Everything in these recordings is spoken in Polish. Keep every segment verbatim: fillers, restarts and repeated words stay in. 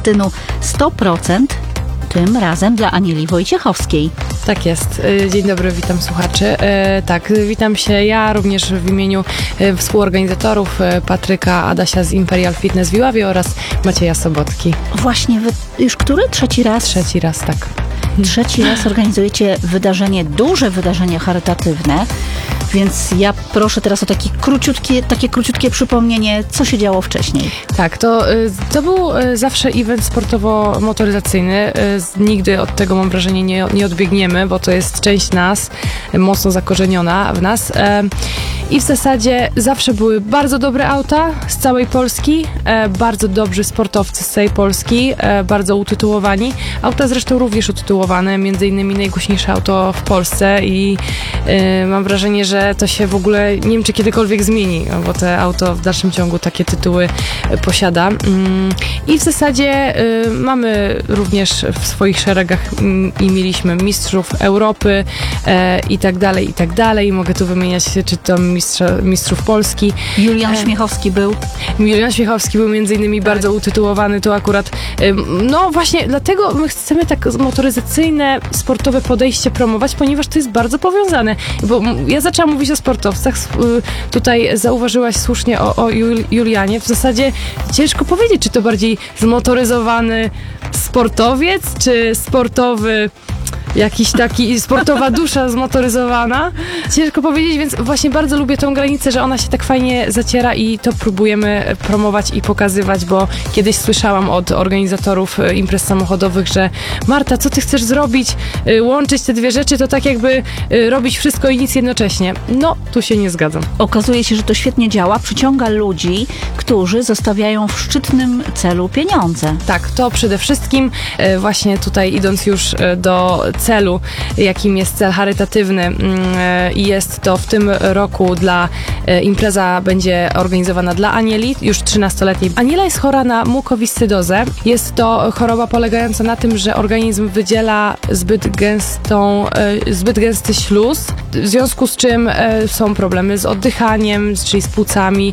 festynu sto procent, tym razem dla Anieli Wojciechowskiej. Tak jest. Dzień dobry, witam słuchaczy. Tak, witam się ja również w imieniu współorganizatorów Patryka Adasia z Imperial Fitness w Iławie oraz Macieja Sobotki. Właśnie, wy już który? Trzeci raz? Trzeci raz, tak. Trzeci raz organizujecie wydarzenie, duże wydarzenie charytatywne, więc ja proszę teraz o takie króciutkie, takie króciutkie przypomnienie, co się działo wcześniej. Tak, to, to był zawsze event sportowo-motoryzacyjny. Nigdy od tego, mam wrażenie, nie, nie odbiegniemy, bo to jest część nas, mocno zakorzeniona w nas. I w zasadzie zawsze były bardzo dobre auta z całej Polski, bardzo dobrzy sportowcy z całej Polski, bardzo utytułowani. Auta zresztą również utytułowane, między innymi najgłośniejsze auto w Polsce i mam wrażenie, że to się w ogóle, nie wiem, czy kiedykolwiek zmieni, bo to auto w dalszym ciągu takie tytuły posiada. I w zasadzie mamy również w swoich szeregach i mieliśmy mistrzów Europy i tak dalej, i tak dalej. Mogę tu wymieniać, czy to mistrza, mistrzów Polski. Julian Śmiechowski był. Julian Śmiechowski był między innymi tak. bardzo utytułowany, to akurat, no właśnie, dlatego my chcemy tak motoryzacyjne, sportowe podejście promować, ponieważ to jest bardzo powiązane. Bo ja zaczęłam mówić o sportowcach, tutaj zauważyłaś słusznie o, o Julianie. W zasadzie ciężko powiedzieć, czy to bardziej zmotoryzowany sportowiec, czy sportowy jakiś taki, sportowa dusza zmotoryzowana. Ciężko powiedzieć, więc właśnie bardzo lubię tą granicę, że ona się tak fajnie zaciera i to próbujemy promować i pokazywać, bo kiedyś słyszałam od organizatorów imprez samochodowych, że Marta, co ty chcesz zrobić? Łączyć te dwie rzeczy, to tak jakby robić wszystko i nic jednocześnie. No, tu się nie zgadzam. Okazuje się, że to świetnie działa, przyciąga ludzi, którzy zostawiają w szczytnym celu pieniądze. Tak, to przede wszystkim właśnie tutaj idąc już do celu, jakim jest cel charytatywny i jest to w tym roku dla, impreza będzie organizowana dla Anieli, już trzynastoletniej. Aniela jest chora na mukowiscydozę. Jest to choroba polegająca na tym, że organizm wydziela zbyt gęstą, zbyt gęsty śluz, w związku z czym są problemy z oddychaniem, czyli z płucami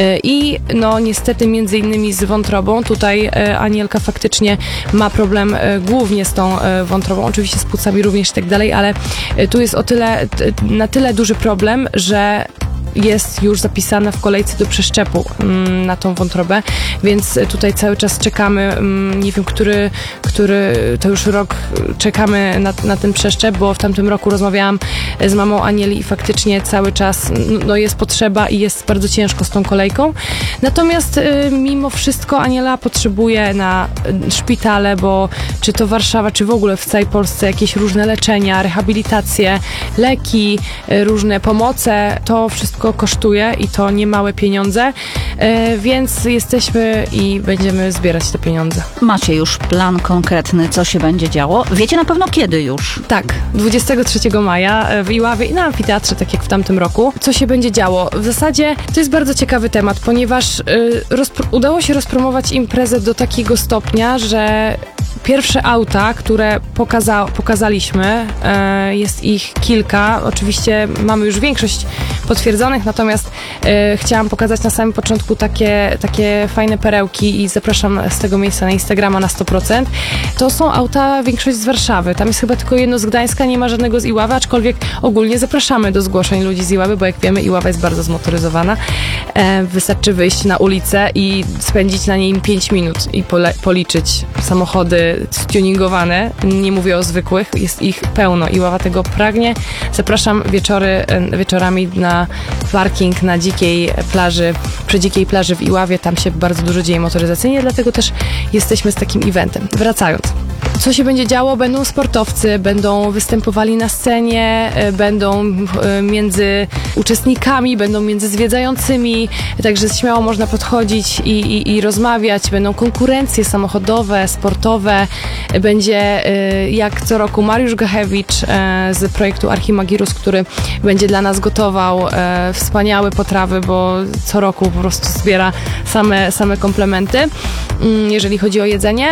i no niestety między innymi z wątrobą. Tutaj Anielka faktycznie ma problem głównie z tą wątrobą, oczywiście z płucami również i tak dalej, ale tu jest o tyle, na tyle duży problem, że jest już zapisana w kolejce do przeszczepu mm, na tą wątrobę, więc tutaj cały czas czekamy, mm, nie wiem, który, który to już rok czekamy na, na ten przeszczep, bo w tamtym roku rozmawiałam z mamą Anieli i faktycznie cały czas no, jest potrzeba i jest bardzo ciężko z tą kolejką. Natomiast y, mimo wszystko Aniela potrzebuje na szpitale, bo czy to Warszawa, czy w ogóle w całej Polsce jakieś różne leczenia, rehabilitacje, leki, y, różne pomoce, to wszystko kosztuje i to niemałe pieniądze, e, więc jesteśmy i będziemy zbierać te pieniądze. Macie już plan konkretny, co się będzie działo? Wiecie na pewno kiedy już? Tak, dwudziestego trzeciego maja w Iławie i na amfiteatrze, tak jak w tamtym roku. Co się będzie działo? W zasadzie to jest bardzo ciekawy temat, ponieważ y, udało się rozpromować imprezę do takiego stopnia, że pierwsze auta, które pokaza pokazaliśmy, e, jest ich kilka. Oczywiście mamy już większość potwierdzonych, natomiast e, chciałam pokazać na samym początku takie, takie fajne perełki i zapraszam z tego miejsca na Instagrama na sto procent. To są auta, większość z Warszawy. Tam jest chyba tylko jedno z Gdańska, nie ma żadnego z Iławy, aczkolwiek ogólnie zapraszamy do zgłoszeń ludzi z Iławy, bo jak wiemy, Iława jest bardzo zmotoryzowana. E, wystarczy wyjść na ulicę i spędzić na niej pięć minut i policzyć samochody stuningowane, nie mówię o zwykłych, jest ich pełno. Iława tego pragnie. Zapraszam wieczory, wieczorami na parking na dzikiej plaży, przy dzikiej plaży w Iławie, tam się bardzo dużo dzieje motoryzacyjnie, dlatego też jesteśmy z takim eventem. Wracając. Co się będzie działo? Będą sportowcy, będą występowali na scenie, będą między uczestnikami, będą między zwiedzającymi, także śmiało można podchodzić i, i, i rozmawiać. Będą konkurencje samochodowe, sportowe. Będzie jak co roku Mariusz Gachewicz z projektu Archimagirus, który będzie dla nas gotował wspaniałe potrawy, bo co roku po prostu zbiera same, same komplementy, jeżeli chodzi o jedzenie.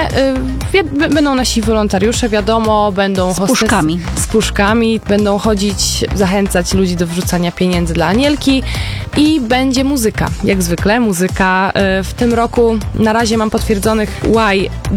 Będą nasi wolontariusze, wiadomo, będą z puszkami. Z puszkami, będą chodzić, zachęcać ludzi do wrzucania pieniędzy dla Anielki i będzie muzyka, jak zwykle, muzyka. W tym roku na razie mam potwierdzonych Y